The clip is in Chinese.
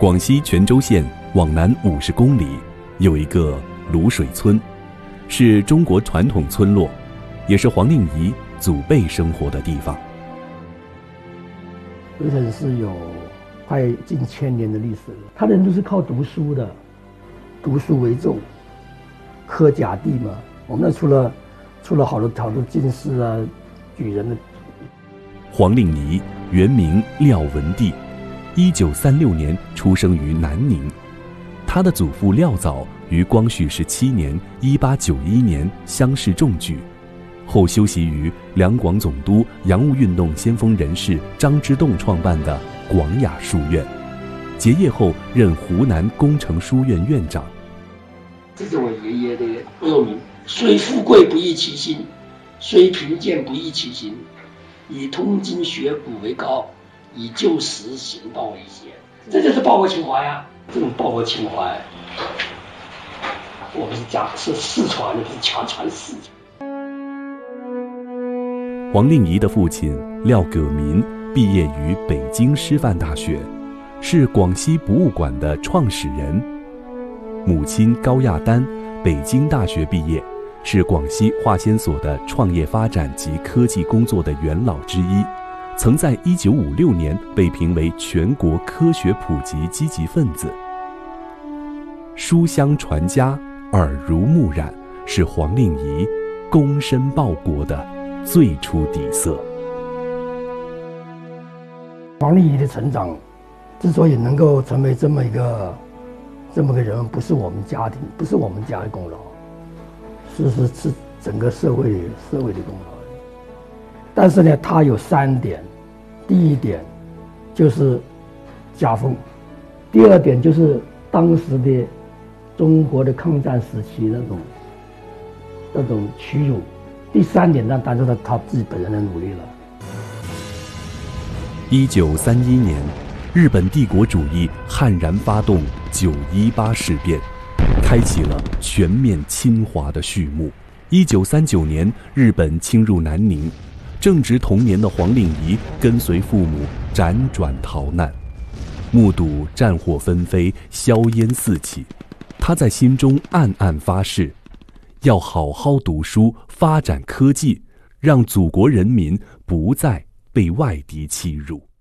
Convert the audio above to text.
广西全州县往南50公里有一个卤水村，是中国传统村落，也是黄令仪祖辈生活的地方。 潍城是有快近1000年的历史了，他的人都是靠读书的，读书为重，科甲第嘛。我们那出了好多进士啊、举人的。 黄令仪原名廖文帝，1936年出生于南宁。他的祖父廖藻于光绪17年1891年乡试中举，后修习于两广总督洋务运动先锋人士张之洞创办的广雅书院，结业后任湖南工程书院院长。 这是我爷爷的恶名：虽富贵不易其心，虽贫贱不易其行，以通经学古为高，以旧时行道为先。这就是报国情怀啊！这种报国情怀，我们是世传的，不是强传世。 黄令仪的父亲廖葛民毕业于北京师范大学，是广西博物馆的创始人。母亲高亚丹北京大学毕业，是广西化纤所的创业发展及科技工作的元老之一，曾在1956年被评为全国科学普及积极分子。书香传家，耳濡目染，是黄令仪躬身报国的最初底色。 黄令仪的成长之所以能够成为这么个人，不是我们家庭，不是我们家的功劳，是整个社会的功劳。但是呢，他有3点：第一点就是家风，第二点就是当时的中国的抗战时期那种屈辱，第3点当然是他自己本人的努力了。 1931年，日本帝国主义悍然发动9·18事变，开启了全面侵华的序幕。1939年，日本侵入南宁，正值童年的黄令仪跟随父母辗转逃难，目睹战火纷飞，硝烟四起，他在心中暗暗发誓，要好好读书，发展科技，让祖国人民不再被外敌欺辱。